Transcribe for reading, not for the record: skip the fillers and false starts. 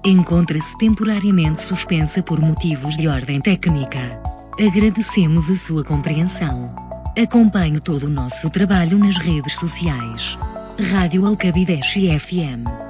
encontra-se temporariamente suspensa por motivos de ordem técnica. Agradecemos a sua compreensão. Acompanhe todo o nosso trabalho nas redes sociais. Rádio Alcabideche FM.